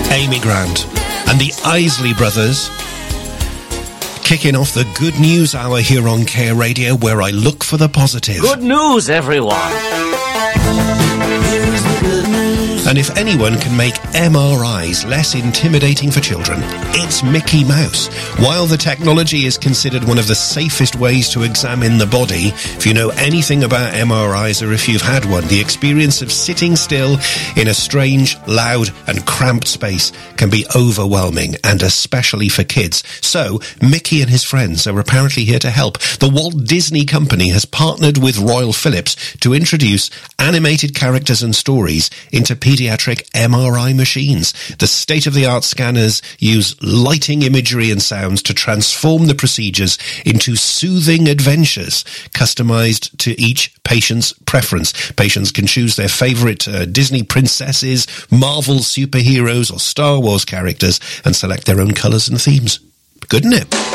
Amy Grant and the Isley Brothers, kicking off the Good News Hour here on Care Radio, where I look for the positive. Good news, everyone! And if anyone can make MRIs less intimidating for children, it's Mickey Mouse. While the technology is considered one of the safest ways to examine the body, if you know anything about MRIs or if you've had one, the experience of sitting still in a strange, loud and cramped space can be overwhelming, and especially for kids. So, Mickey and his friends are apparently here to help. The Walt Disney Company has partnered with Royal Philips to introduce animated characters and stories into pediatric MRI machines. The state-of-the-art scanners use lighting imagery and sounds to transform the procedures into soothing adventures customized to each patient's preference. Patients can choose their favorite Disney princesses, Marvel superheroes or Star Wars characters and select their own colors and themes. Good, isn't it?